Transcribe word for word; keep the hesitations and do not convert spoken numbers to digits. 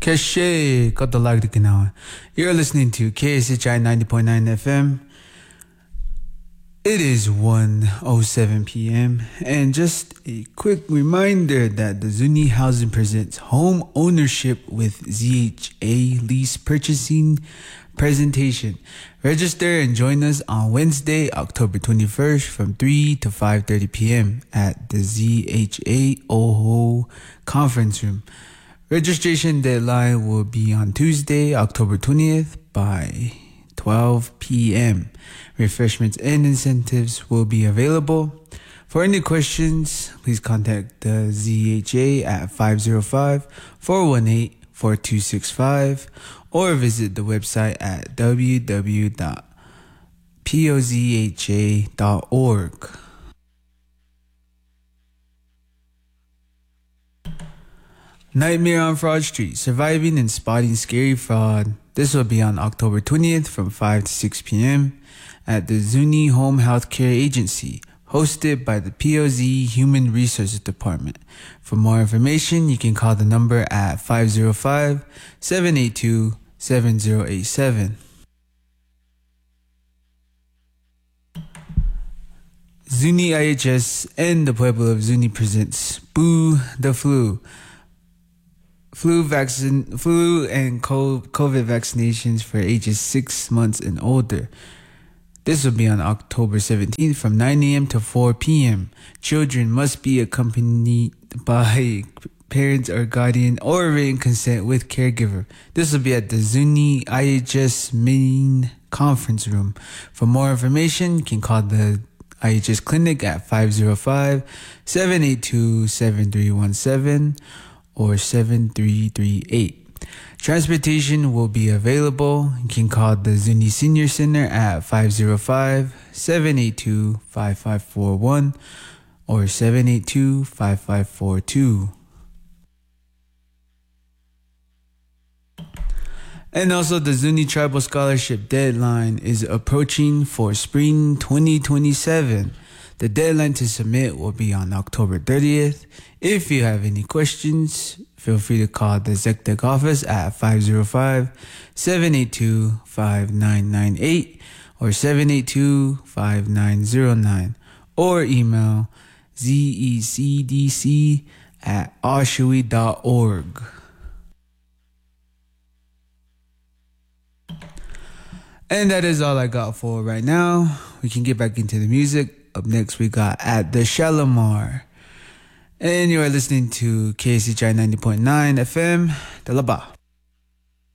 Keshe Kotolagdikinawa. You're listening to K S H I ninety point nine F M. It is one oh seven p.m. and just a quick reminder that the Zuni Housing presents Home Ownership with Z H A Lease Purchasing presentation. Register and join us on Wednesday, October twenty-first from three to five thirty p.m. at the Z H A OHO conference room. Registration deadline will be on Tuesday, October twentieth by twelve p.m. Refreshments and incentives will be available. For any questions, please contact the Z H A at five oh five, four one eight, four two six five or visit the website at w w w dot pozha dot org. Nightmare on Fraud Street, Surviving and Spotting Scary Fraud. This will be on October twentieth from five to six p.m. at the Zuni Home Healthcare Agency, hosted by the P O Z Human Resources Department. For more information, you can call the number at five oh five, seven eight two, seven oh eight seven. Zuni I H S and the Pueblo of Zuni presents Boo the Flu. Flu vaccine, flu and COVID vaccinations for ages six months and older. This will be on October seventeenth from nine a.m. to four p.m. Children must be accompanied by parents or guardian or written consent with caregiver. This will be at the Zuni I H S main conference room. For more information, you can call the I H S clinic at five oh five, seven eight two, seven three one seven or seven three three eight. Transportation will be available. You can call the Zuni Senior Center at five oh five, seven eight two, five five four one or seven eight two, five five four two. And also, the Zuni Tribal Scholarship deadline is approaching for spring twenty twenty-seven. The deadline to submit will be on October thirtieth. If you have any questions, feel free to call the ZECTEC office at five oh five, seven eight two, five nine nine eight or seven eight two, five nine oh nine or email zecdc at oshui dot org. And that is all I got for right now. We can get back into the music. Up next, we got At the Shalimar. And you are listening to K S H I ninety point nine F M, The Laba.